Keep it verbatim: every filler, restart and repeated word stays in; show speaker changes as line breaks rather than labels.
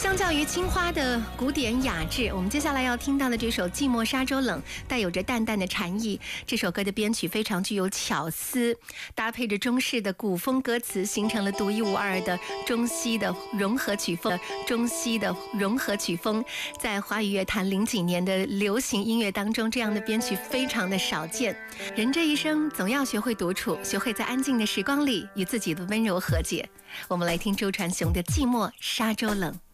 相较于青花的古典雅致，我们接下来要听到的这首《寂寞沙洲冷》带有着淡淡的禅意。这首歌的编曲非常具有巧思，搭配着中式的古风歌词，形成了独一无二的中西的融合曲风。中西的融合曲风，在华语乐坛零几年的流行音乐当中，这样的编曲非常的少见。人这一生总要学会独处，学会在安静的时光里与自己的温柔和解。我们来听周传雄的《寂寞沙洲冷》。